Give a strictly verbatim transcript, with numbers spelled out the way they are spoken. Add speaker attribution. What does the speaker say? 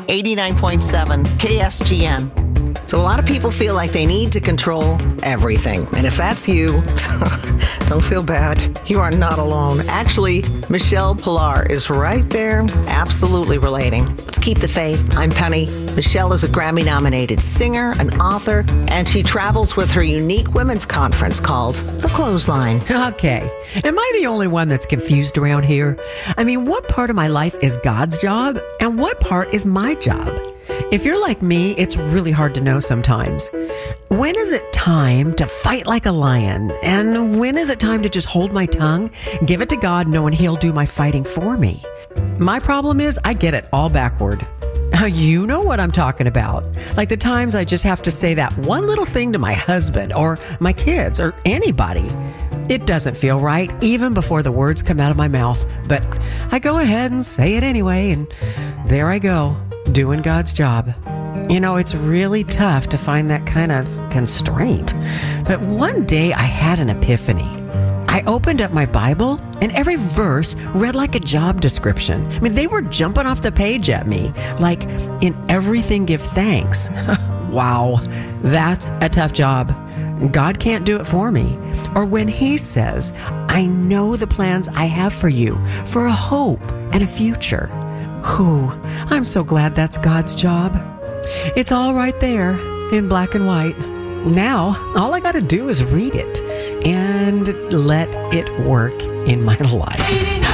Speaker 1: eighty-nine point seven K S G N. So a lot of people feel like they need to control everything. And if that's you, don't feel bad. You are not alone. Actually, Michelle Pilar is right there, absolutely relating. Let's keep the faith. I'm Penny. Michelle is a Grammy-nominated singer, an author, and she travels with her unique women's conference called The Clothesline.
Speaker 2: Okay. Am I the only one that's confused around here? I mean, what part of my life is God's job and what part is my job? If you're like me, it's really hard to know sometimes. When is it time to fight like a lion? And when is it time to just hold my tongue, give it to God, knowing He'll do my fighting for me? My problem is I get it all backward. You know what I'm talking about. Like the times I just have to say that one little thing to my husband or my kids or anybody. It doesn't feel right, even before the words come out of my mouth. But I go ahead and say it anyway, and there I go, doing God's job. You know, it's really tough to find that kind of constraint. But one day I had an epiphany. I opened up my Bible, and every verse read like a job description. I mean, they were jumping off the page at me, like, in everything give thanks. Wow, that's a tough job. God can't do it for me. Or when He says, I know the plans I have for you, for a hope and a future. Whew, I'm so glad that's God's job. It's all right there in black and white. Now, all I got to do is read it and let it work in my life.